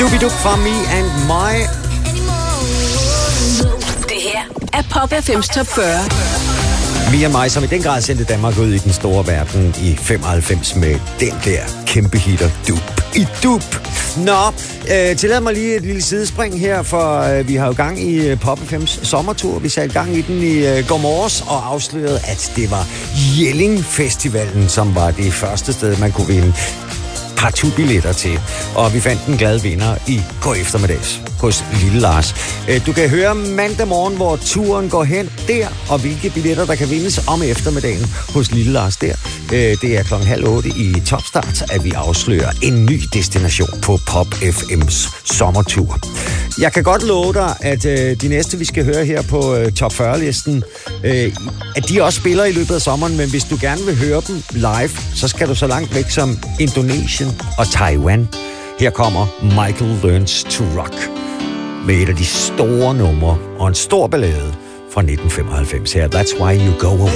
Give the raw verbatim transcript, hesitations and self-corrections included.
Doobie-doop fra Me and My. Det her er Pop F M's Top fyrre. Me and My, som i den grad sendte Danmark ud i den store verden i femoghalvfems med den der kæmpe hitter Doop i Doop. Nå, øh, tillad mig lige et lille sidespring her, for øh, vi har jo gang i øh, Pop F M's sommertur. Vi satte gang i den i øh, går morges og afslørede, at det var Jelling Festivalen, som var det første sted, man kunne vinde partout billetter til. Og vi fandt en glad vinder i går eftermiddags hos Lille Lars. Du kan høre mandag morgen, hvor turen går hen der, og hvilke billetter, der kan vindes om eftermiddagen hos Lille Lars der. Det er klokken halv otte i Topstart, at vi afslører en ny destination på Pop F M's sommertur. Jeg kan godt love dig, at de næste, vi skal høre her på Top fyrre-listen, at de også spiller i løbet af sommeren, men hvis du gerne vil høre dem live, så skal du så langt væk som Indonesien og Taiwan. Her kommer Michael Learns to Rock med et af de store numre og en stor ballade fra nitten femoghalvfems her. That's Why You Go Away.